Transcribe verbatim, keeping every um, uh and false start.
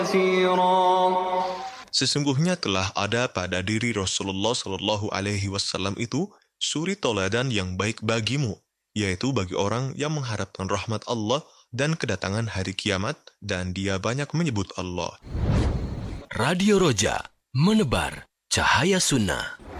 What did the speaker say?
Sesungguhnya telah ada pada diri Rasulullah Shallallahu Alaihi Wasallam itu suri toladan yang baik bagimu, yaitu bagi orang yang mengharapkan rahmat Allah dan kedatangan hari kiamat, dan dia banyak menyebut Allah. Radio Roja, menebar cahaya sunnah.